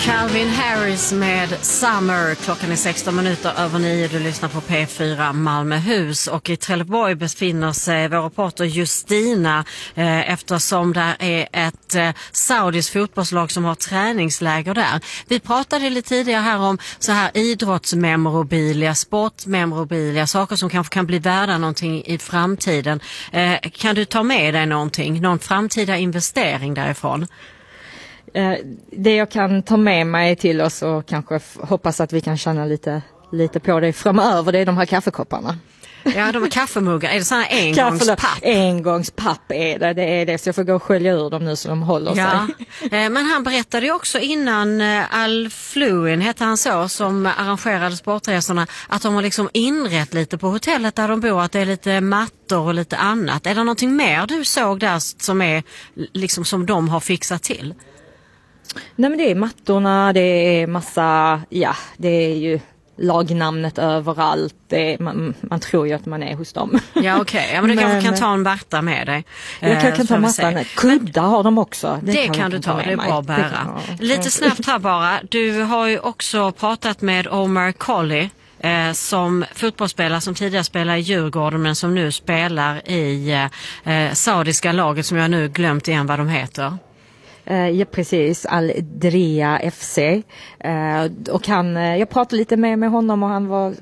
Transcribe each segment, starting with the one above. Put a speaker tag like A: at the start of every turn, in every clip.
A: Calvin Harris med Summer. Klockan är 16:16. Du lyssnar på P4 Malmöhus. Och i Trelleborg befinner sig vår reporter Justina eftersom det är ett saudiskt fotbollslag som har träningsläger där. Vi pratade lite tidigare här om så här idrottsmemorabilia, sportmemorabilia, saker som kanske kan bli värda någonting i framtiden. Kan du ta med dig någon framtida investering därifrån?
B: Det jag kan ta med mig till oss och kanske hoppas att vi kan känna lite på det framöver, det är de här kaffekopparna.
A: Ja, de är kaffemuggar. Är det sådana engångspapp?
B: Engångspapp är det. Så jag får gå och skölja ur dem nu så de håller sig.
A: Men han berättade ju också innan Al-Fluin, hette han så, som arrangerade sportresorna, att de har liksom inrett lite på hotellet där de bor, att det är lite mattor och lite annat. Är det någonting mer du såg där som är liksom som de har fixat till?
B: Nej, men det är mattorna, det är massa, det är ju lagnamnet överallt. Man tror ju att man är hos dem.
A: Ja, okej. Ja, men du kanske kan ta en Marta med dig.
B: Jag kan ta Marta. Kuddar har de också.
A: Det kan du ta, det är bra att bära. Lite snabbt här bara. Du har ju också pratat med Omar Colley som fotbollsspelare som tidigare spelade i Djurgården men som nu spelar i saudiska laget som jag nu glömt igen vad de heter.
B: Ja, precis. Al-Dria FC. Och jag pratade lite med honom och han var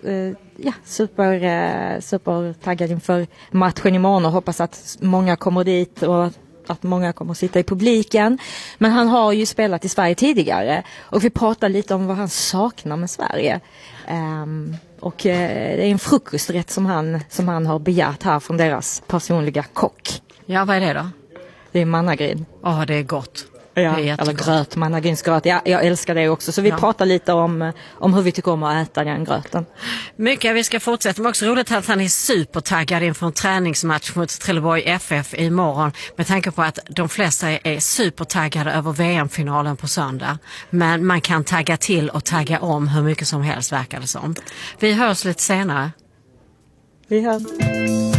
B: super taggad inför matchen imorgon och hoppas att många kommer dit och att många kommer att sitta i publiken. Men han har ju spelat i Sverige tidigare och vi pratade lite om vad han saknar med Sverige. Och det är en frukosträtt som han har begärt här från deras personliga kock.
A: Ja, vad är det då?
B: Det är mannagryn.
A: Det är gott.
B: Ja, eller gröt, mannagrynsgröt. Ja, jag älskar det också. Så vi pratar lite om hur vi tycker om att äta den gröten.
A: Mycket, vi ska fortsätta. Men också roligt att han är supertaggad inför en träningsmatch mot Trelleborg FF imorgon. Med tanke på att de flesta är supertaggade över VM-finalen på söndag. Men man kan tagga till och tagga om hur mycket som helst verkar det som. Vi hörs lite senare.
B: Vi hörs.